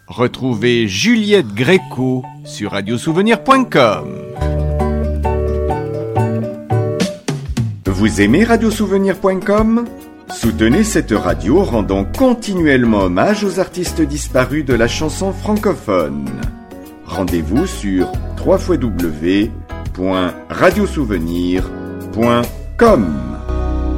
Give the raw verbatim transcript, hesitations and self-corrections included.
Retrouvez Juliette Gréco sur radiosouvenir point com. Vous aimez radiosouvenir point com ? Soutenez cette radio rendant continuellement hommage aux artistes disparus de la chanson francophone. Rendez-vous sur w w w point radiosouvenir point com.